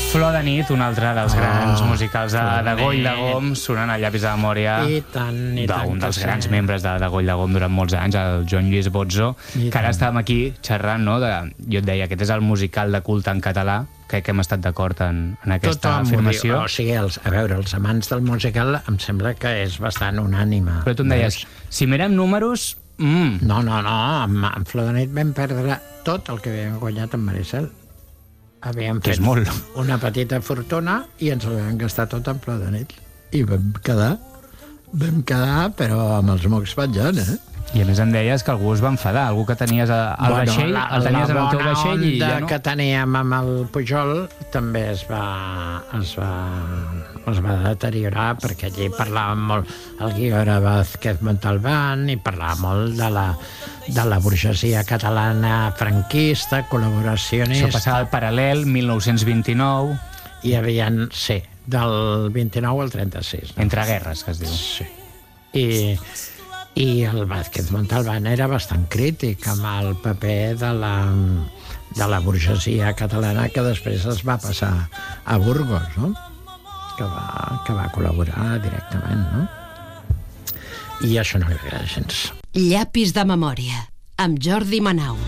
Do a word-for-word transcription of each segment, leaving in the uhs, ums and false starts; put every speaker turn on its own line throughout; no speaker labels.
Flor de nit, un altre dels oh, grans musicals de, de Goll de Gom, sonant al llapis de la memòria d'un dels grans sí. membres de, de Goll de Gom durant molts anys, el Joan Lluís Bozzo, I que ara estàvem aquí xerrant, no? De, jo et deia, aquest és el musical de culte en català, crec que hem estat d'acord en, en aquesta
Tothom
afirmació.
O sigui, els, a veure, els amants del musical em sembla que és bastant unànime.
Però tu em deies, si mirem números... Mm.
No, no, no, amb, amb Flor de nit vam perdre tot el que havíem guanyat amb Maricel. Havíem fet una petita fortuna i ens ho vam gastar tot en Flor de nit. I vam quedar, vam quedar, però amb els mocs penjant, eh?
I a més em deies que algú es va enfadar, algú que tenies al bueno, vaixell,
la,
el tenies en el teu vaixell i ja no...
La que teníem amb el Pujol també es va, es va, es va deteriorar, perquè allí parlàvem molt, el guió era Vázquez Montalbán, i parlàvem molt de la, de la burgesia catalana franquista, col·laboracionista...
Això passava al Paral·lel, mil nou-cents vint-i-nou...
Hi havia, sí, del vint-i-nou al trenta-sis. No?
Entre guerres, que es diu.
Sí. I... I el Vázquez Montalbán era bastant crític amb el paper de la, de la burgesia catalana que després es va passar a Burgos, no? Que va, que va col·laborar directament, no? I això no li agrada gens.
Llapis de memòria, amb Jordi Manau.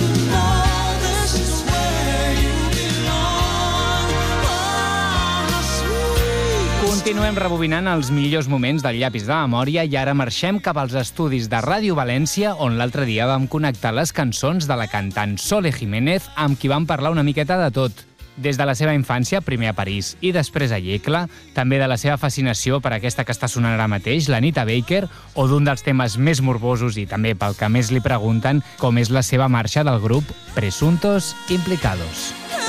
Continuem rebobinant els millors moments del llapis de memòria i ara marxem cap als estudis de Ràdio València, on l'altre dia vam connectar les cançons de la cantant Sole Jiménez, amb qui vam parlar una miqueta de tot. Des de la seva infància, primer a París i després a Yecla, també de la seva fascinació per aquesta que està sonant ara mateix, l'Anita Baker, o d'un dels temes més morbosos i també pel que més li pregunten, com és la seva marxa del grup Presuntos Implicados.